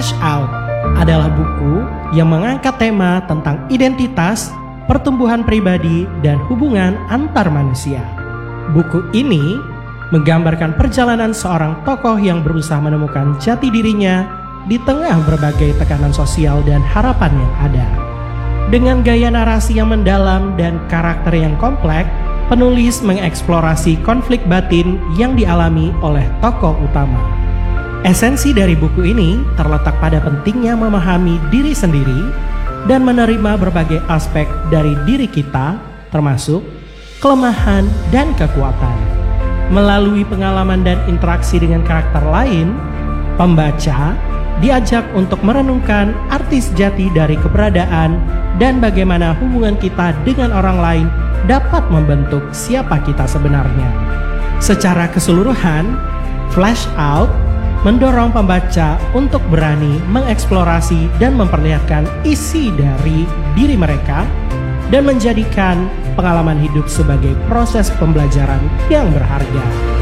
Flash Out adalah buku yang mengangkat tema tentang identitas, pertumbuhan pribadi, dan hubungan antar manusia. Buku ini menggambarkan perjalanan seorang tokoh yang berusaha menemukan jati dirinya di tengah berbagai tekanan sosial dan harapan yang ada. Dengan gaya narasi yang mendalam dan karakter yang kompleks, penulis mengeksplorasi konflik batin yang dialami oleh tokoh utama. Esensi dari buku ini terletak pada pentingnya memahami diri sendiri dan menerima berbagai aspek dari diri kita, termasuk kelemahan dan kekuatan. Melalui pengalaman dan interaksi dengan karakter lain, pembaca diajak untuk merenungkan arti sejati dari keberadaan dan bagaimana hubungan kita dengan orang lain dapat membentuk siapa kita sebenarnya. Secara keseluruhan, Flash Out mendorong pembaca untuk berani mengeksplorasi dan memperlihatkan isi dari diri mereka dan menjadikan pengalaman hidup sebagai proses pembelajaran yang berharga.